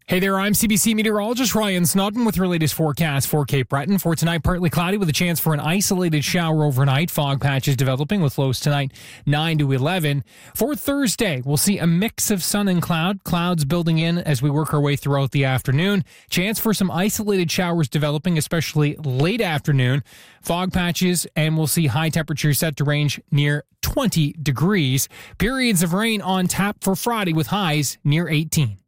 Hey there, I'm CBC meteorologist Ryan Snodden with your latest forecast for Cape Breton. For tonight, partly cloudy with a chance for an isolated shower overnight. Fog patches developing with lows tonight 9 to 11. For Thursday, we'll see a mix of sun and clouds building in as we work our way throughout the afternoon. Chance for some isolated showers developing, especially late afternoon. Fog patches, and we'll see high temperatures set to range near 20 degrees. Periods of rain on tap for Friday with highs near 18.